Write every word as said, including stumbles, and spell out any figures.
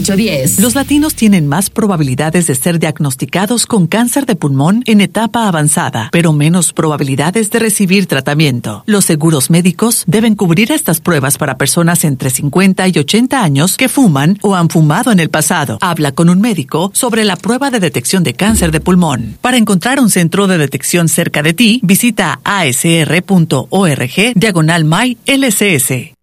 ocho diez. Los latinos tienen más probabilidades de ser diagnosticados con cáncer de pulmón en etapa avanzada, pero menos probabilidades de recibir tratamiento. Los seguros médicos deben cubrir estas pruebas para personas entre cincuenta y ochenta años que fuman o han fumado en el pasado. Habla con un médico sobre la prueba de detección de cáncer de pulmón. Para encontrar un centro de detección cerca de ti, visita a s r punto org diagonal my L C S.